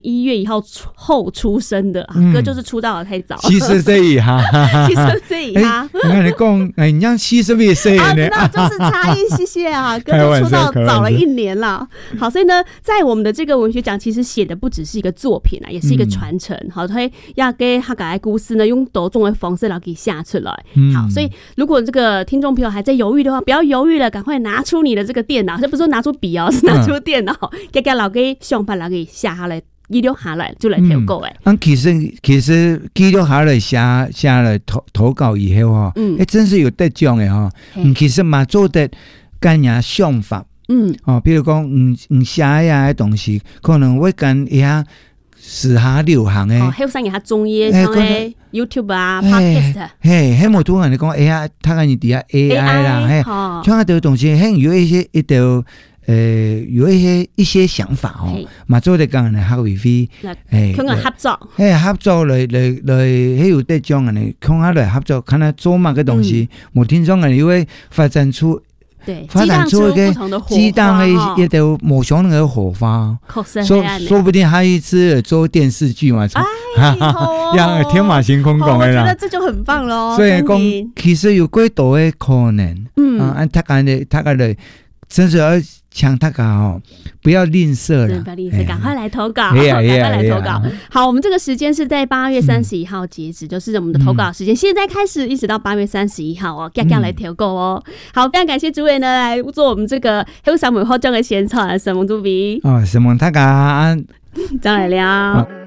1月1号后出生的哥就是出道的太早 ，70岁以下 ，70岁以下。 我跟你讲，你像70岁呢， 那就是差一些啊，哥就出道早了1年了。好，所以呢，在我们的这个文学奖，其实写的不只是一个作品啊，也是一个传承。好，所以要给他改故事呢，用多种的方式来给下出来。好，所以如果这个听众朋友还在犹豫的话，不要犹豫了，赶快拿出你的这个电脑，这不是说拿出笔是拿出电脑，给老给想办法给写下来。记录下来就来投稿诶。 其实记录下来写了投稿以后真是有得奖的其实嘛做得跟人想法比如讲写呀东西，可能会跟一下时下流行的还有上一下综艺像 YouTube 啊 Podcast 嘿冇突然你讲他跟你底下 AI 啦像这个东西有一些有一些想法嘛做得跟人合为非跟人合作合作来有得奖人跟他来合作看他做嘛个东西冇听说人会发展出一个激荡的一条某种的火花，说不定还一次做电视剧嘛，让天马行空讲的啦。 我觉得这就很棒咯。 所以讲，其实有几多的可能，他讲的，真是要抢他讲不要吝啬了， 不要吝啬，赶快来投稿，赶快来投稿。好，我们这个时间是在8月31号截止，就是我们的投稿时间，现在开始一直到8月31号哦，赶快来投稿哦。好，非常感谢主委呢来做我们这个黑山文化奖的现场，沈梦主笔沈梦大家， 张来了。